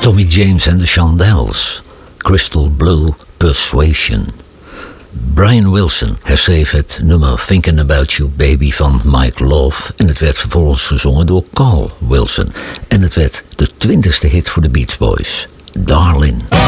Tommy James en de Shondells. Crystal Blue Persuasion. Brian Wilson herschreef het nummer Thinking About You Baby van Mike Love en het werd vervolgens gezongen door Carl Wilson. En het werd de 20e hit voor de Beach Boys. Darling.